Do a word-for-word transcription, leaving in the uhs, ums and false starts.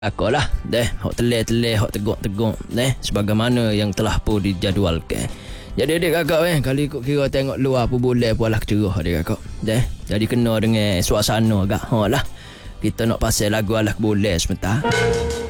Aku lah deh, hok teleh-teleh, hok teguk-teguk deh, sebagaimana yang telah pun dijadualkan. Jadi adik kakak eh, kali ikut kira tengok luar pun boleh pun lah cerah adik kakak. Deh, jadi kena dengan suasana agak. Ha lah. Kita nak pasal lagu alah boleh sebentar.